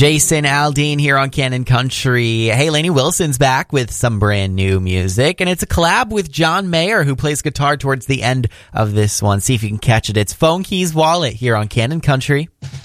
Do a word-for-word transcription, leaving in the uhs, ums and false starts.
Jason Aldean here on Canon Country. Hey, Lainey Wilson's back with some brand new music, and it's a collab with John Mayer, who plays guitar towards the end of this one. See if you can catch it. It's Phone Keys Wallet here on Canon Country.